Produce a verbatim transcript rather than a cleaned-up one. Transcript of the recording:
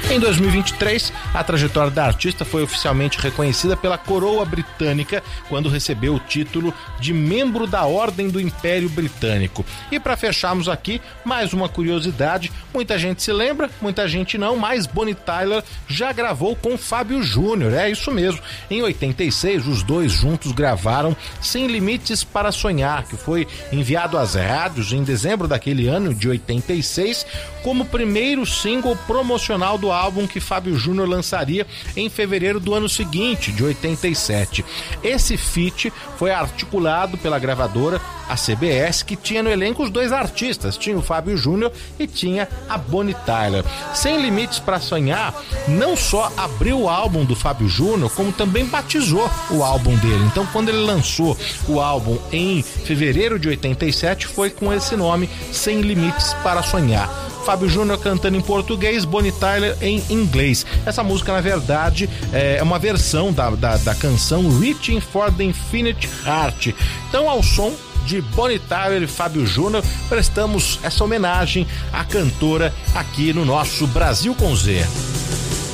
Em dois mil e vinte e três, a trajetória da artista foi oficialmente reconhecida pela coroa britânica quando recebeu o título de membro da Ordem do Império Britânico. E para fecharmos aqui, mais uma curiosidade, muita gente se lembra, muita gente não, mas Bonnie Tyler já gravou com Fábio Júnior, é isso mesmo. Em oitenta e seis, os dois juntos gravaram Sem Limites para Sonhar, que foi enviado às rádios em dezembro daquele ano de oitenta e seis, como primeiro single promocional do álbum que Fábio Júnior lançaria em fevereiro do ano seguinte, de oitenta e sete. Esse feat foi articulado pela gravadora, a C B S, que tinha no elenco os dois artistas, tinha o Fábio Júnior e tinha a Bonnie Tyler. Sem Limites para Sonhar não só abriu o álbum do Fábio Júnior, como também batizou o álbum dele. Então, quando ele lançou o álbum em fevereiro de oitenta e sete, foi com esse nome, Sem Limites para Sonhar. Fábio Júnior cantando em português, Bonnie Tyler em inglês. Essa música, na verdade, é uma versão da, da, da canção Reaching for the Infinite Heart. Então, ao som de Bonnie Tyler e Fábio Júnior, prestamos essa homenagem à cantora aqui no nosso Brasil com Z.